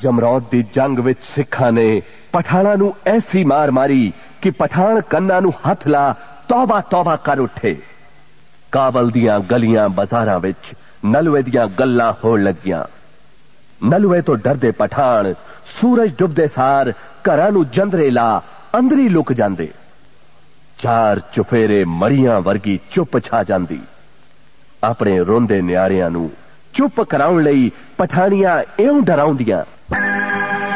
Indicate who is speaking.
Speaker 1: जमरौद दी जंग विच सिखां ने पठाणां नूं ऐसी मार मारी कि पठाण कन्नां नूं हथ ला तौबा तौबा कर उठे। काबल दियां गलियां बाजारां विच नलवे दियां गल्लां होण लगियां। नलवे तो डरदे पठाण सूरज डुबदे सार घरां नूं जंदरे ला अंदरी लुक जांदे। चार चुफेरे मरियां वर्गी चुप छा जांदी। अपने रोंदे न्यारियां नूं चुप कराउण लई पठाणियां इउं डराउंदियां।